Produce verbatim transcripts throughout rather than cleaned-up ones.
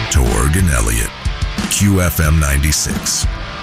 Torg and Elliott. Q F M ninety-six.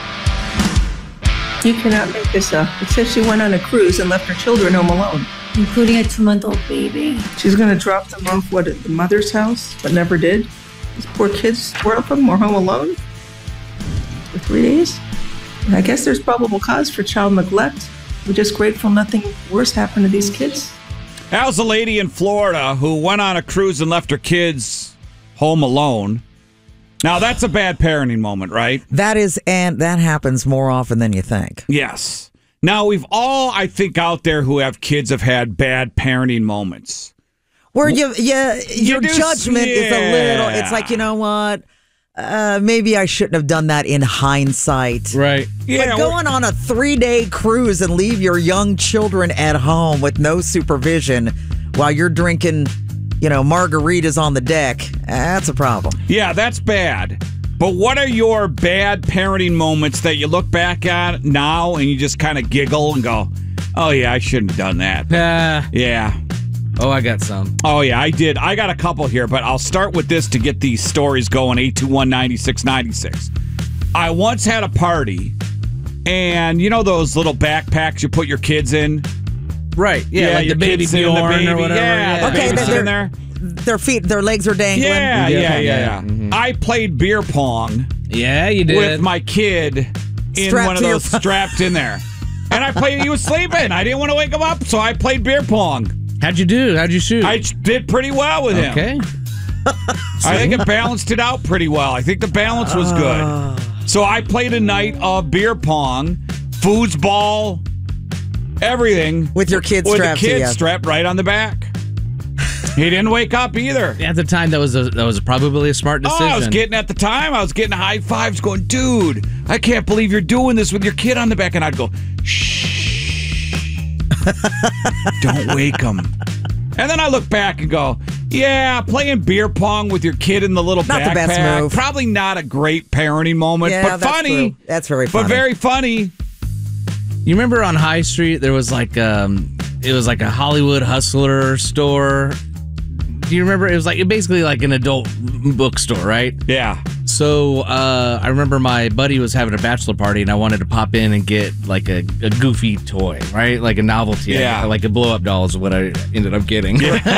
You cannot make this up. It says she went on a cruise and left her children home alone. Including a two-month-old baby. She's going to drop them off, what, at the mother's house, but never did? These poor kids, four of them, were home alone for three days? I guess there's probable cause for child neglect. We're just grateful nothing worse happened to these kids. That was a lady in Florida who went on a cruise and left her kids home alone. Now, that's a bad parenting moment, right? That is, and that happens more often than you think. Yes. Now, we've all, I think, out there who have kids have had bad parenting moments. Where you, yeah, your do, judgment yeah. is a little, it's like, you know what? Uh, maybe I shouldn't have done that in hindsight. Right. Yeah, but going on a three-day cruise and leave your young children at home with no supervision while you're drinking, you know, margaritas on the deck, that's a problem. Yeah, that's bad. But what are your bad parenting moments that you look back at now and you just kind of giggle and go, oh, yeah, I shouldn't have done that. Uh, Yeah. oh, I got some. Oh, yeah, I did. I got a couple here, but I'll start with this to get these stories going, eight two one, nine six nine six. I once had a party, and you know those little backpacks you put your kids in? Right. Yeah, like your the baby kids in the Bjorn baby. or whatever. Yeah, the Okay, baby's they're- in there. Their feet, their legs are dangling. Yeah, yeah, yeah, yeah. yeah. Mm-hmm. I played beer pong Yeah, you did. with my kid in Strapped one of to your- those strapped in there. And I played, he was sleeping. I didn't want to wake him up, so I played beer pong. How'd you do? How'd you shoot? I did pretty well with him. Okay. I think it balanced it out pretty well. I think the balance was good. So I played a night of beer pong, foosball, everything. With your kid with strapped the to kid you. strapped right on the back. He didn't wake up either. At the time, that was a, that was probably a smart decision. Oh, I was getting at the time, I was getting high fives going, dude, I can't believe you're doing this with your kid on the back. And I'd go, shh, don't wake him. And then I look back and go, yeah, playing beer pong with your kid in the little Not the backpack, best move. probably not a great parenting moment, Yeah, but that's funny. true. That's very funny. But very funny. You remember on High Street there was like um, it was like a Hollywood Hustler store. Do you remember? It was like basically like an adult bookstore, right? Yeah. So uh, I remember my buddy was having a bachelor party, and I wanted to pop in and get like a, a goofy toy, right? Like a novelty, Yeah. like a blow up doll is what I ended up getting.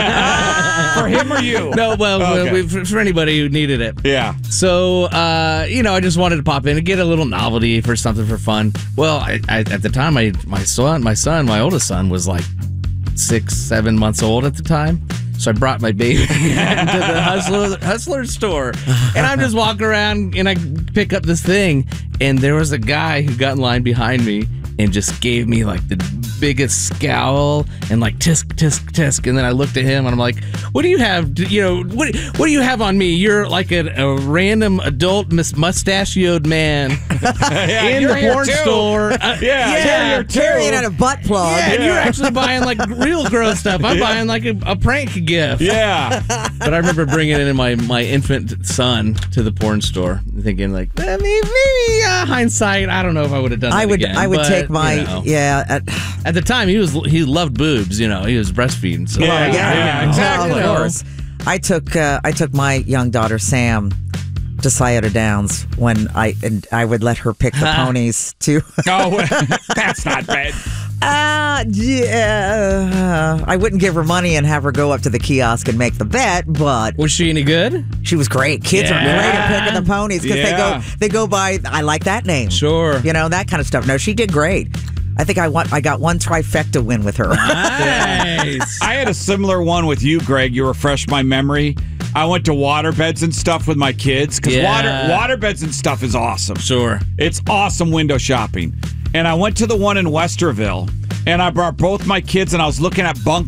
For him or you? No, well, Okay. we- for, for anybody who needed it. Yeah. So, uh, you know, I just wanted to pop in and get a little novelty for something for fun. Well, I, I, at the time, I, my son, my son, my oldest son was like six, seven months old at the time. So I brought my baby to the Hustler, Hustler store. And I'm just walking around and I pick up this thing. And there was a guy who got in line behind me and just gave me like the biggest scowl and like tisk, tisk, tisk. And then I looked at him and I'm like, what do you have? To, you know, what what do you have on me? You're like a, a random adult mis- mustachioed man Yeah, in you're the here porn too. store. Uh, Yeah, yeah. you're too. Carrying out a butt plug. Yeah, and you're actually buying like real gross stuff. I'm buying like a, a prank gift. Yeah. But I remember bringing in my, my infant son to the porn store, thinking like, eh, maybe, maybe uh, hindsight, I don't know if I would have done that I would, again. I would but, take my, you know. yeah. At, At the time, he was he loved boobs. You know, he was breastfeeding. So Yeah, yeah, yeah, exactly. Of course. I took, uh, I took my young daughter Sam to Scioto Downs when I and I would let her pick the ponies too. Oh, that's not bad. Uh, yeah. I wouldn't give her money and have her go up to the kiosk and make the bet, but Was she any good? she was great. Kids are Yeah. great at picking the ponies because Yeah. they go they go by. I like that name. Sure. You know, that kind of stuff. No, she did great. I think I want. I got one trifecta win with her. Nice. I had a similar one with you, Greg. You refreshed my memory. I went to waterbeds and stuff with my kids because Yeah. water waterbeds and stuff is awesome. Sure. It's awesome window shopping. And I went to the one in Westerville, and I brought both my kids, and I was looking at bunk